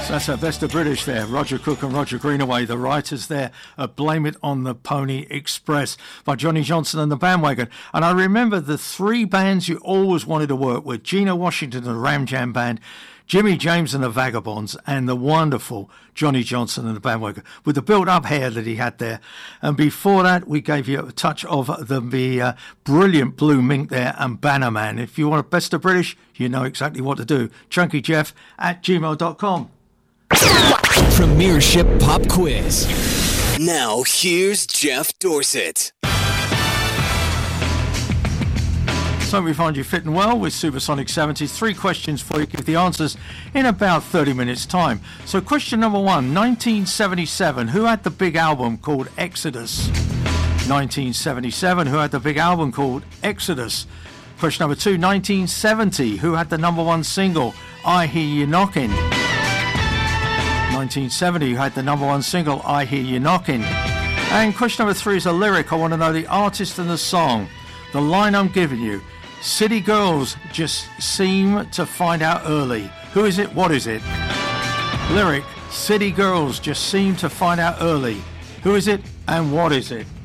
So that's our best of British there. Roger Cook and Roger Greenaway, the writers there at Blame It on the Pony Express by Johnny Johnson and the Bandwagon. And I remember the three bands you always wanted to work with: Gino Washington and the Ram Jam Band, Jimmy James and the Vagabonds, and the wonderful Johnny Johnson and the Bandwagon, with the built-up hair that he had there. And before that, we gave you a touch of the brilliant Blue Mink there and Bannerman. If you want a best of British, you know exactly what to do. chunkyjeff@gmail.com. Premiership Pop Quiz. Now, here's Jeff Dorset. So we find you fitting well with Supersonic 70s. 3 questions for you. Give the answers in about 30 minutes' time. So question number 1, 1977. Who had the big album called Exodus? 1977. Who had the big album called Exodus? Question number 2, 1970. Who had the number 1 single, I Hear You Knocking? 1970, who had the number 1 single, I Hear You Knocking. And question number 3 is a lyric. I want to know the artist and the song. The line I'm giving you: city girls just seem to find out early. Who is it? What is it? Lyric: city girls just seem to find out early. Who is it and what is it?